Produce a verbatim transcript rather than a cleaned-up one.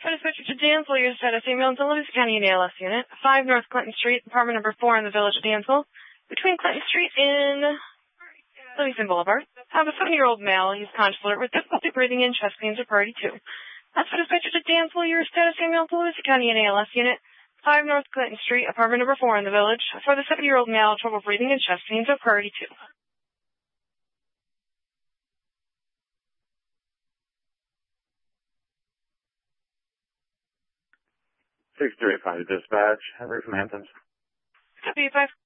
For dispatcher to Dansville, your status email to Lewis County and A L S unit, five North Clinton Street, apartment number four in the village of Dansville, between Clinton Street and Livingston Boulevard. Have a seven-year-old male, he's conscious alert with difficulty breathing in, chest pains, or priority two. That's for dispatcher to Dansville, your status email to Lewis County and A L S unit, five North Clinton Street, apartment number four in the village, for the seven-year-old male, trouble breathing and chest pains, or priority two. six three five dispatch, Henry from Hamptons. Copy five.